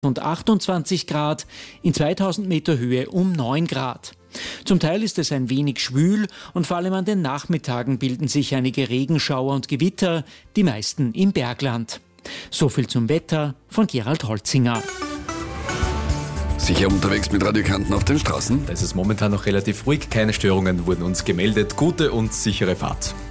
und 28 Grad, in 2000 Meter Höhe um 9 Grad. Zum Teil ist es ein wenig schwül und vor allem an den Nachmittagen bilden sich einige Regenschauer und Gewitter, die meisten im Bergland. So viel zum Wetter von Gerald Holzinger. Sicher unterwegs mit Radio Kärnten auf den Straßen? Da ist es momentan noch relativ ruhig, keine Störungen wurden uns gemeldet. Gute und sichere Fahrt.